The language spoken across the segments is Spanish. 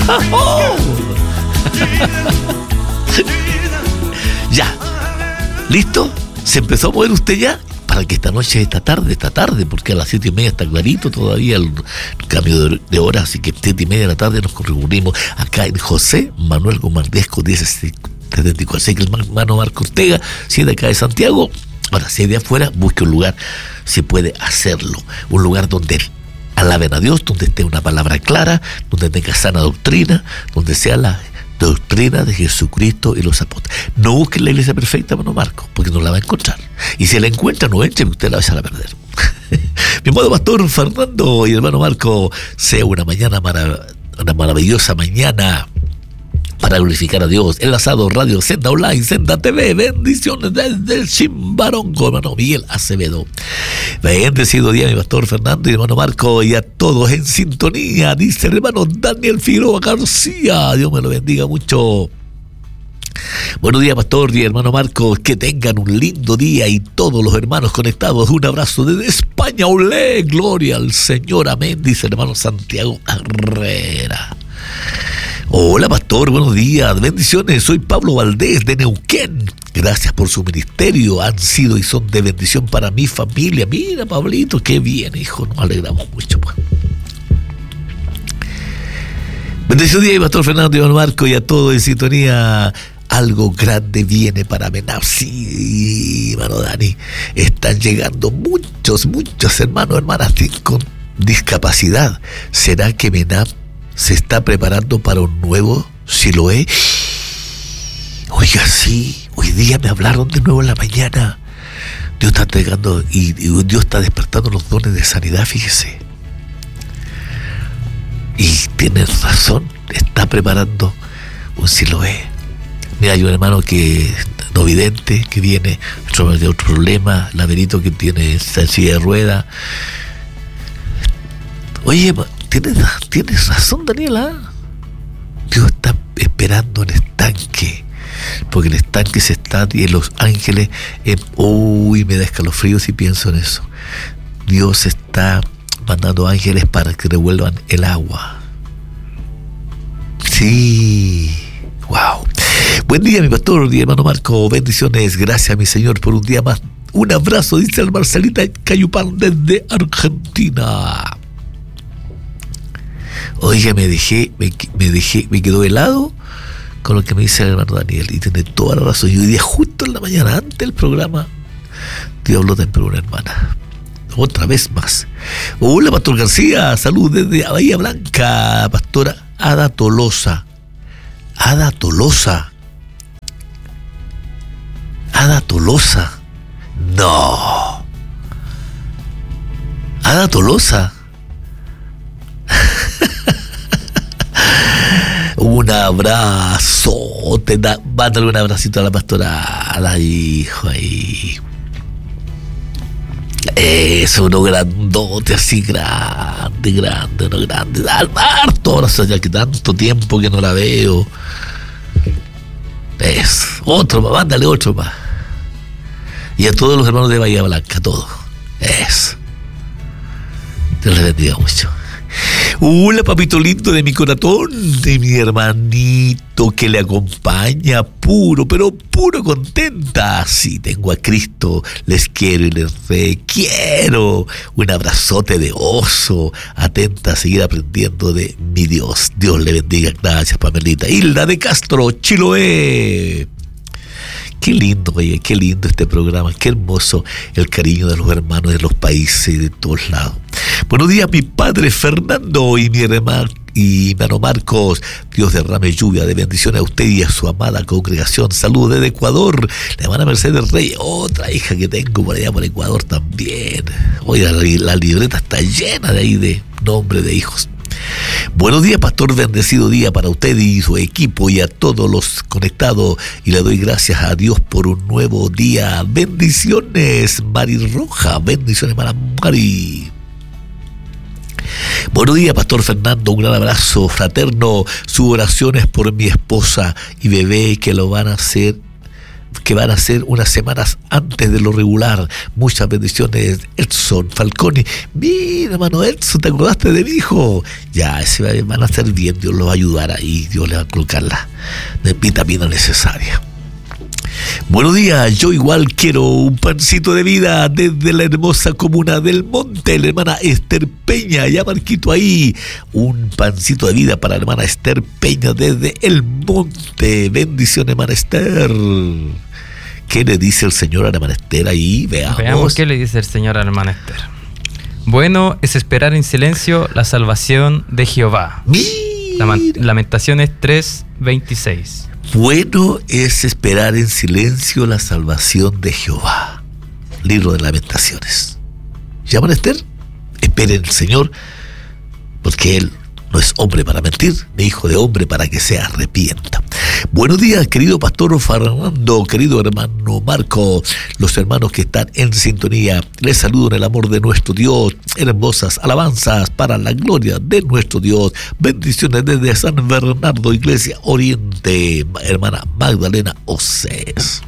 Ya, ¿listo? ¿Se empezó a mover usted ya? Para que esta noche, esta tarde, porque a las 7:30 está clarito todavía el cambio de hora, así que 7:30 de la tarde nos reunimos acá en José Manuel Gomardesco 1074. Así que el hermano Marco Ortega, si es de acá de Santiago, ahora si es de afuera, busque un lugar, si puede hacerlo, un lugar donde alaben a Dios, donde esté una palabra clara, donde tenga sana doctrina, donde sea la doctrina de Jesucristo y los apóstoles. No busquen la iglesia perfecta, hermano Marco, porque no la va a encontrar. Y si la encuentra, no eche, usted la va a echar a perder. Mi amado pastor Fernando y hermano Marco, sea una maravillosa mañana para glorificar a Dios. Enlazado Radio Senda Online, Senda TV, bendiciones desde Chimbarongo, hermano Miguel Acevedo. Bendecido día, mi pastor Fernando y hermano Marco, y a todos en sintonía, dice el hermano Daniel Figueroa García. Dios me lo bendiga mucho. Buenos días, pastor y hermano Marco, que tengan un lindo día, y todos los hermanos conectados, un abrazo desde España. Olé, gloria al Señor, amén, dice el hermano Santiago Herrera. Hola, pastor, buenos días, bendiciones, soy Pablo Valdés de Neuquén. Gracias por su ministerio, han sido y son de bendición para mi familia. Mira, Pablito, qué bien, hijo, nos alegramos mucho, pues. Bendecido día, pastor Fernando y Marco, y a todos en sintonía. Algo grande viene para Menab. Sí, hermano Dani, están llegando muchos hermanos, hermanas con discapacidad. ¿Será que Menab se está preparando para un nuevo Siloé? Oiga, sí, hoy día me hablaron de nuevo en la mañana. Dios está entregando y Dios está despertando los dones de sanidad, fíjese. Y tienes razón, está preparando un Siloé. Mira, hay un hermano que no vidente, que viene de otro problema, Laverito, que tiene silla de rueda. Oye, tienes razón, Daniela. Dios está esperando en estanque, porque el estanque se está, y en Los Ángeles, me da escalofríos si pienso en eso. Dios está mandando ángeles para que revuelvan el agua. Sí, wow. Buen día, mi pastor y hermano Marco, bendiciones, gracias mi Señor por un día más. Un abrazo, dice el Marcelita Cayupán desde Argentina. Oiga, me quedó helado con lo que me dice el hermano Daniel, y tiene toda la razón. Y hoy día, justo en la mañana, antes del programa, Dios habló también por una hermana. Otra vez más. Hola, pastor García, salud desde Bahía Blanca, pastora Ada Tolosa. Ada Tolosa. No. Ada Tolosa. Un abrazo. Mándale un abracito a la pastora Ada, hijo, ahí. Eso, uno grandote, así grande, uno grande. Harto abrazo, ya que tanto tiempo que no la veo. Otro más, mándale otro más. Y a todos los hermanos de Bahía Blanca, a todos. Dios les bendiga mucho. Hola, papito lindo de mi corazón, de mi hermanito que le acompaña, puro contenta. Sí, tengo a Cristo, les quiero y les requiero. Un abrazote de oso, atenta a seguir aprendiendo de mi Dios. Dios le bendiga, gracias, Pamelita. Hilda de Castro, Chiloé. Qué lindo, oye, qué lindo este programa, qué hermoso el cariño de los hermanos de los países y de todos lados. Buenos días, mi padre Fernando y mi hermano Marcos. Dios derrame lluvia de bendiciones a usted y a su amada congregación. Saludos desde Ecuador. La hermana Mercedes Reyes, otra hija que tengo por allá por Ecuador también. Oiga, la libreta está llena de ahí de nombre de hijos. Buenos días, pastor, bendecido día para usted y su equipo y a todos los conectados, y le doy gracias a Dios por un nuevo día. Bendiciones, Mari Roja, bendiciones para Mari. Buenos días, pastor Fernando, un gran abrazo fraterno. Sus oraciones por mi esposa y bebé, que lo van a hacer que van a ser unas semanas antes de lo regular. Muchas bendiciones, Edson Falconi. Mira, hermano Edson, ¿te acordaste de mi hijo? Ya, ese van a estar bien, Dios los va a ayudar ahí, Dios le va a colocar la vitamina necesaria. Buenos días, yo igual quiero un pancito de vida desde la hermosa comuna del Monte, la hermana Esther Peña, ya Marquito ahí, un pancito de vida para la hermana Esther Peña desde el Monte. Bendiciones, hermana Esther. ¿Qué le dice el Señor a la hermana Esther ahí? Veamos qué le dice el Señor a la hermana Esther. Bueno es esperar en silencio la salvación de Jehová. Lamentaciones 3:26. Bueno es esperar en silencio la salvación de Jehová. Libro de Lamentaciones. ¿Llaman a Esther? Esperen el Señor, porque Él no es hombre para mentir, ni hijo de hombre para que se arrepienta. Buenos días, querido pastor Fernando, querido hermano Marco, los hermanos que están en sintonía. Les saludo en el amor de nuestro Dios. Hermosas alabanzas para la gloria de nuestro Dios. Bendiciones desde San Bernardo, Iglesia Oriente, hermana Magdalena Océs.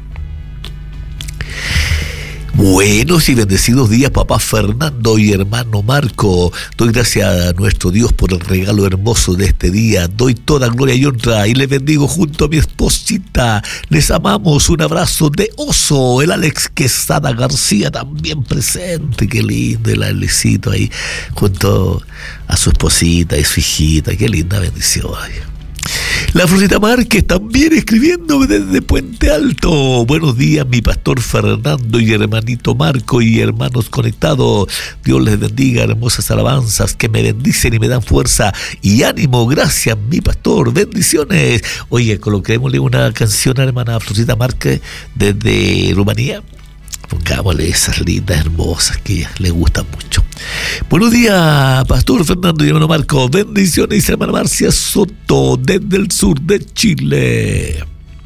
Buenos y bendecidos días, papá Fernando y hermano Marco. Doy gracias a nuestro Dios por el regalo hermoso de este día. Doy toda gloria y honra y les bendigo junto a mi esposita. Les amamos. Un abrazo de oso. El Alex Quesada García también presente. Qué lindo el Alexito ahí junto a su esposita y su hijita. Qué linda bendición. La Florita Márquez también escribiéndome desde Puente Alto. Buenos días, mi pastor Fernando y hermanito Marco y hermanos conectados. Dios les bendiga, hermosas alabanzas que me bendicen y me dan fuerza y ánimo. Gracias, mi pastor. Bendiciones. Oye, coloquémosle una canción a la hermana Florita Márquez desde Rumanía. Pongámosle esas lindas, hermosas que le gustan mucho. Buenos días, pastor Fernando y hermano Marco. Bendiciones, hermana Marcia Soto, desde el sur de Chile.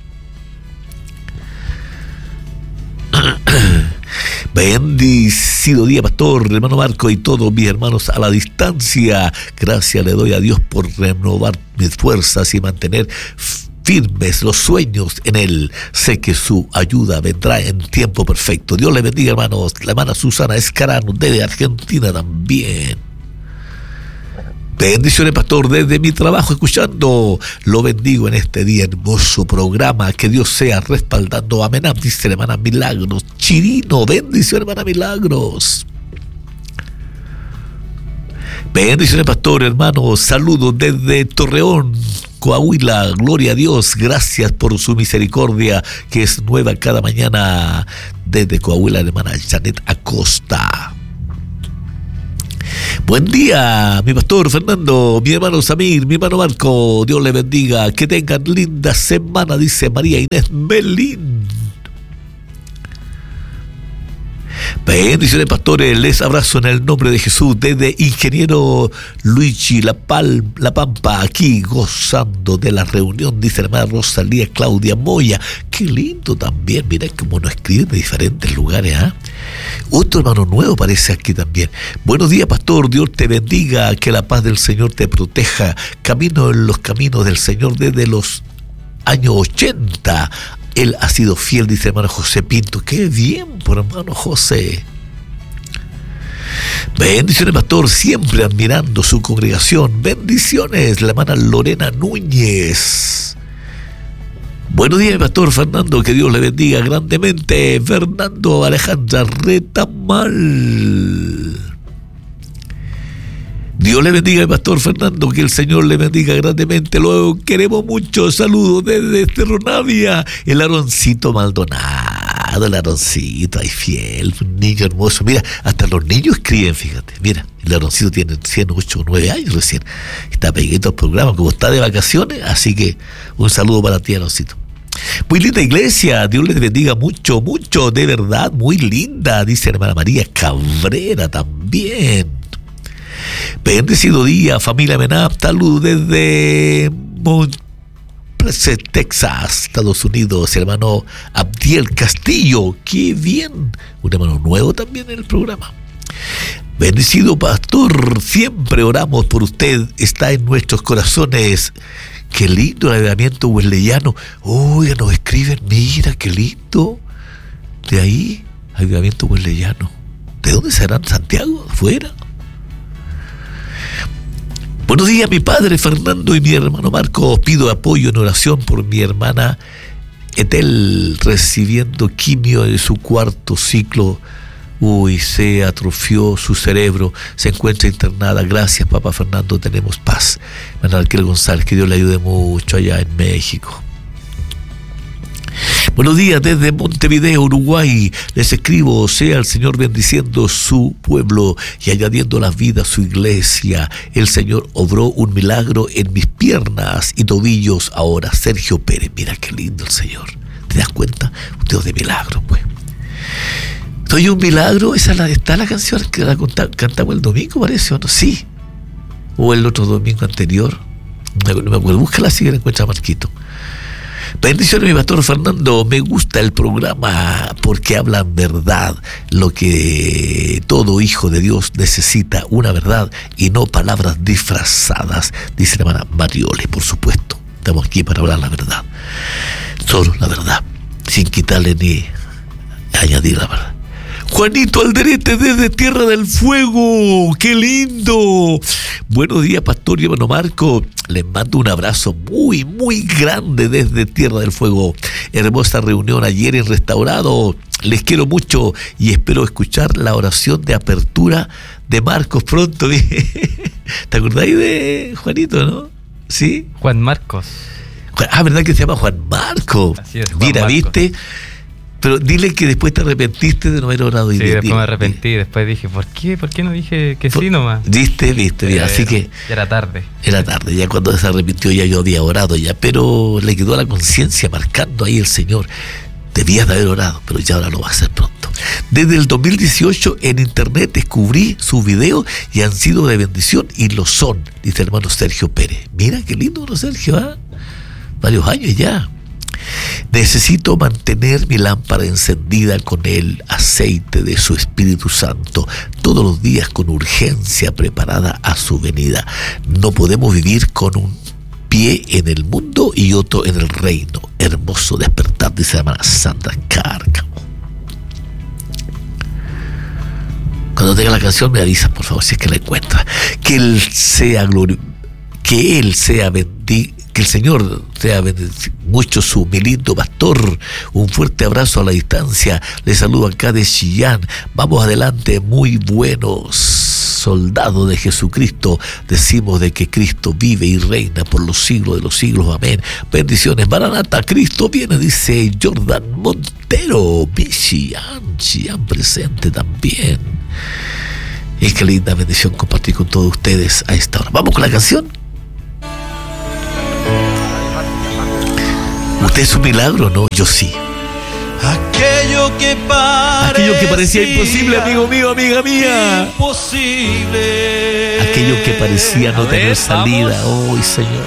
Bendecido día, pastor, hermano Marco y todos mis hermanos a la distancia. Gracias le doy a Dios por renovar mis fuerzas y mantener firmes los sueños en Él. Sé que su ayuda vendrá en tiempo perfecto. Dios le bendiga, hermanos. La hermana Susana Escarano, desde Argentina también. Bendiciones, pastor, desde mi trabajo escuchando. Lo bendigo en este día, hermoso programa. Que Dios sea respaldando. Amén. Dice la hermana Milagros Chirino. Bendiciones, hermana Milagros. Bendiciones, pastor, hermanos. Saludos desde Torreón, Coahuila. Gloria a Dios. Gracias por su misericordia que es nueva cada mañana. Desde Coahuila, hermana Janet Acosta. Buen día, mi pastor Fernando, mi hermano Samir, mi hermano Marco. Dios le bendiga. Que tengan linda semana, dice María Inés Melín. Bendiciones, pastores, les abrazo en el nombre de Jesús desde Ingeniero Luigi La Pampa, aquí gozando de la reunión, dice la hermana Rosalía Claudia Moya. Qué lindo también, mirá cómo nos escriben de diferentes lugares, ¿eh? Otro hermano nuevo aparece aquí también. Buenos días, pastor, Dios te bendiga, que la paz del Señor te proteja. Camino en los caminos del Señor desde los años 80. Él ha sido fiel, dice hermano José Pinto. Qué bien, por hermano José. Bendiciones, pastor, siempre admirando su congregación. Bendiciones, la hermana Lorena Núñez. Buenos días, pastor Fernando, que Dios le bendiga grandemente. Fernando Alejandra Retamal. Dios le bendiga al pastor Fernando, que el Señor le bendiga grandemente. Luego queremos mucho. Saludos desde Cerro Navia. El Aroncito Maldonado, el Aroncito, ay fiel, un niño hermoso. Mira, hasta los niños escriben, fíjate. Mira, el Aroncito tiene 108 o 9 años recién. Está pegadito al programa, como está de vacaciones. Así que un saludo para ti, Aroncito. Muy linda iglesia, Dios les bendiga mucho, mucho, de verdad, muy linda, dice hermana María Cabrera también. Bendecido día, familia Menap. Saludos desde Texas, Estados Unidos, hermano Abdiel Castillo. Qué bien, un hermano nuevo también en el programa. Bendecido pastor, siempre oramos por usted, está en nuestros corazones. Qué lindo el avivamiento wesleyano. Oiga, nos escriben, mira, qué lindo. De ahí, avivamiento wesleyano. ¿De dónde serán? ¿Santiago? ¿Afuera? Buenos días, mi padre Fernando y mi hermano Marco. Pido apoyo en oración por mi hermana Etel, recibiendo quimio de su 4º ciclo. Se atrofió su cerebro, se encuentra internada. Gracias, papá Fernando, tenemos paz. Manuel González, que Dios le ayude mucho allá en México. Buenos días desde Montevideo, Uruguay. Les escribo, sea el Señor bendiciendo su pueblo y añadiendo la vida a su iglesia. El Señor obró un milagro en mis piernas y tobillos ahora. Sergio Pérez, mira qué lindo el Señor. ¿Te das cuenta? Un Dios de milagro, pues. Soy un milagro, está la canción que la cantamos el domingo, parece, ¿o no? Sí. O el otro domingo anterior. No me acuerdo, búscala si la encuentra Marquito. Bendiciones, mi pastor Fernando. Me gusta el programa porque hablan verdad, lo que todo hijo de Dios necesita, una verdad y no palabras disfrazadas, dice la hermana Mariole. Por supuesto, estamos aquí para hablar la verdad, solo la verdad, sin quitarle ni añadir la verdad. Juanito Alderete desde Tierra del Fuego, ¡qué lindo! Buenos días, pastor y hermano Marco. Les mando un abrazo muy, muy grande desde Tierra del Fuego. Hermosa reunión ayer en Restaurado. Les quiero mucho y espero escuchar la oración de apertura de Marcos pronto. ¿Te acordáis de Juanito, no? ¿Sí? Juan Marcos. ¿Verdad que se llama Juan Marcos? Así es, Juan Mira, Marcos. ¿viste? Pero dile que después te arrepentiste de no haber orado. Sí, después me arrepentí, después dije, ¿por qué no dije que sí nomás? Viste, así que... Era tarde. Era tarde, ya cuando se arrepintió ya yo había orado ya, pero le quedó la conciencia marcando ahí el Señor. Debías de haber orado, pero ya ahora lo va a hacer pronto. Desde el 2018 en internet descubrí sus videos y han sido de bendición y lo son, dice el hermano Sergio Pérez. Mira qué lindo, ¿no, Sergio? ¿Ah? Varios años ya. Necesito mantener mi lámpara encendida con el aceite de su Espíritu Santo todos los días con urgencia, preparada a su venida. No podemos vivir con un pie en el mundo y otro en el reino. Hermoso despertar, dice la hermana Sandra Cárcamo. Cuando tenga la canción me avisas, por favor, si es que la encuentra. Que Él sea bendito. Que el Señor sea mucho su mi lindo pastor. Un fuerte abrazo a la distancia. Les saludo acá de Chillán. Vamos adelante, muy buenos soldados de Jesucristo. Decimos de que Cristo vive y reina por los siglos de los siglos. Amén. Bendiciones. Maranata, Cristo viene, dice Jordan Montero. Chillán presente también. Y qué linda bendición compartir con todos ustedes a esta hora. Vamos con la canción. ¿Usted es un milagro? No, yo sí. Aquello que parecía imposible, amigo mío, amiga mía. Imposible. Aquello que parecía no tener salida. Hoy, Señor.